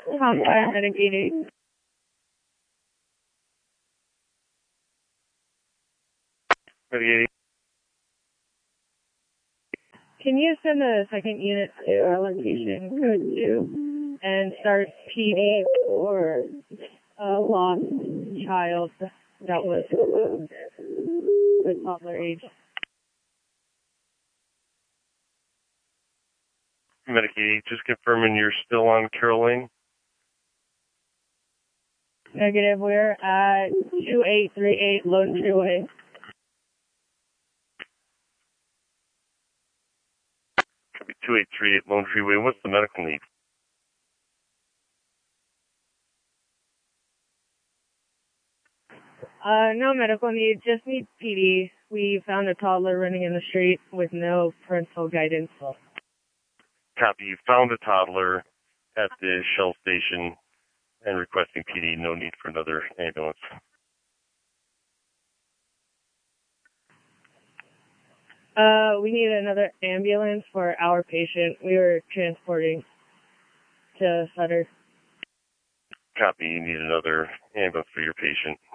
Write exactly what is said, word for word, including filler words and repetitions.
Medicating. Medicating. Can you send the second unit to our location and start P D or a lost child that was the toddler age? Medicating. Just confirming you're still on Carol Lane. Negative. We're at two eight three eight Lone Tree Way. two eight three eight Lone Tree Way. What's the medical need? Uh, no medical need, just need P D. We found a toddler running in the street with no parental guidance. Copy. You found a toddler at the Shell station and requesting P D. No need for another ambulance. Uh, we need another ambulance for our patient. We were transporting to Sutter. Copy. You need another ambulance for your patient.